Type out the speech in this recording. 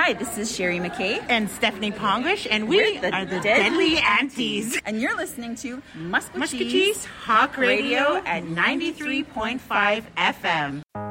Hi, this is Sherry McKay. And Stephanie Pongish, and we are the Deadly Aunties. And you're listening to Muscatchee's Hawk Radio at 93.5 FM.